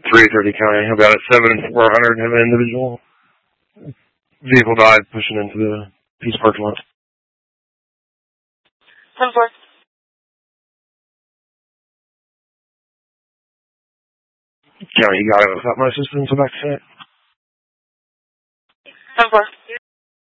330 County, about at 7 and 400, have an individual vehicle died pushing into the Peace parking lot. 10-4. County, you got it without my assistance, I'm back to it. 10-4.